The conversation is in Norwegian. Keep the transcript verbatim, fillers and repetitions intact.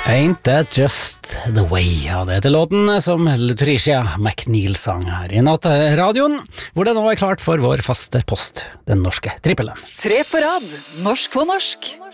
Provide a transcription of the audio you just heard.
Ain't that just the way? Ja, det heter låten som Latricia McNeil sang her i nattradioen, hvor det nå er klart for vår faste post, den norske trippelen. Tre på rad, norsk på norsk.